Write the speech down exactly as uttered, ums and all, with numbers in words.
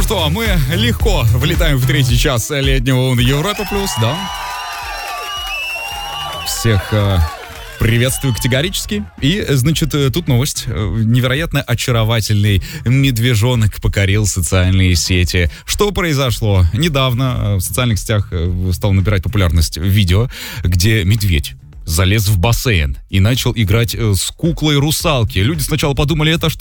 что, мы легко влетаем в третий час летнего на Европа плюс, да? Всех э, приветствую категорически. И, значит, тут новость. Невероятно очаровательный медвежонок покорил социальные сети. Что произошло? Недавно в социальных сетях стало набирать популярность видео, где медведь залез в бассейн и начал играть с куклой русалки. Люди сначала подумали, это что?